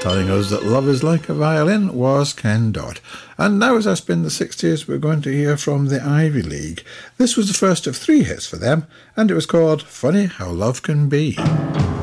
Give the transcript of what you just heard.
telling us that Love is Like a Violin was Ken Dodd. And now as I spin the 60s, we're going to hear from the Ivy League. This was the first of 3 hits for them, and it was called Funny How Love Can Be.